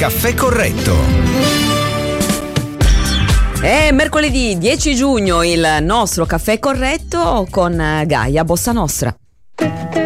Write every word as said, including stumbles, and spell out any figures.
Caffè Corretto. È mercoledì dieci giugno il nostro Caffè Corretto con Gaia Bossa Nostra.